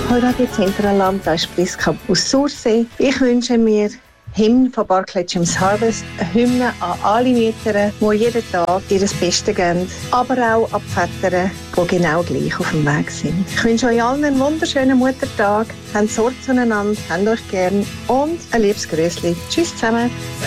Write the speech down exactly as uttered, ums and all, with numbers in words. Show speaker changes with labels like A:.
A: Radio Zentraland, das ist Priska aus Sursee. Ich wünsche mir Hymn von Barclay James Harvest, eine Hymne an alle Mütter, die jeden Tag ihr Bestes geben, aber auch an die Väter, die genau gleich auf dem Weg sind. Ich wünsche euch allen einen wunderschönen Muttertag, habt Sorge zueinander, habt euch gern und ein liebes Grüßli. Tschüss zusammen.